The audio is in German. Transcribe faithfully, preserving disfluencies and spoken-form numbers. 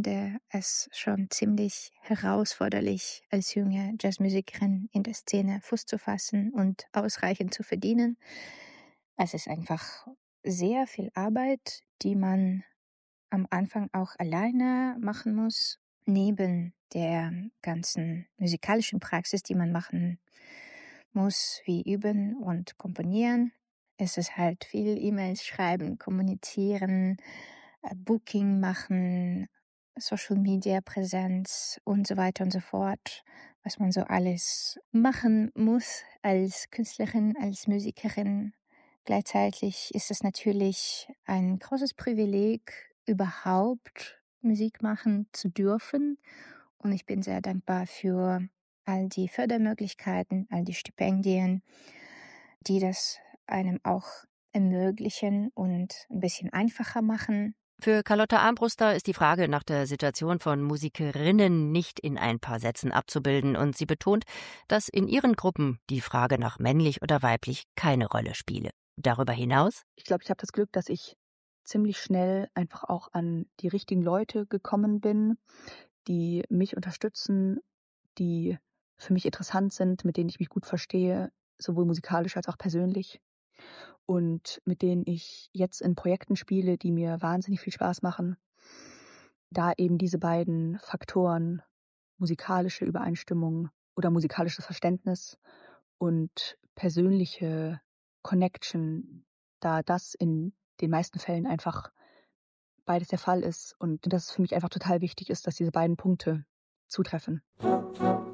finde es schon ziemlich herausforderlich, als junge Jazzmusikerin in der Szene Fuß zu fassen und ausreichend zu verdienen. Es ist einfach sehr viel Arbeit, die man am Anfang auch alleine machen muss, neben der ganzen musikalischen Praxis, die man machen muss, wie üben und komponieren. Es ist halt viel E-Mails schreiben, kommunizieren, äh, Booking machen, Social Media Präsenz und so weiter und so fort, was man so alles machen muss als Künstlerin, als Musikerin. Gleichzeitig ist es natürlich ein großes Privileg, überhaupt Musik machen zu dürfen. Und ich bin sehr dankbar für all die Fördermöglichkeiten, all die Stipendien, die das einem auch ermöglichen und ein bisschen einfacher machen. Für Carlotta Armbruster ist die Frage nach der Situation von Musikerinnen nicht in ein paar Sätzen abzubilden, und sie betont, dass in ihren Gruppen die Frage nach männlich oder weiblich keine Rolle spiele. Darüber hinaus: Ich glaube, ich habe das Glück, dass ich ziemlich schnell einfach auch an die richtigen Leute gekommen bin, die mich unterstützen, die für mich interessant sind, mit denen ich mich gut verstehe, sowohl musikalisch als auch persönlich. Und mit denen ich jetzt in Projekten spiele, die mir wahnsinnig viel Spaß machen. Da eben diese beiden Faktoren, musikalische Übereinstimmung oder musikalisches Verständnis und persönliche Connection, da das in den meisten Fällen einfach beides der Fall ist und dass es für mich einfach total wichtig ist, dass diese beiden Punkte zutreffen.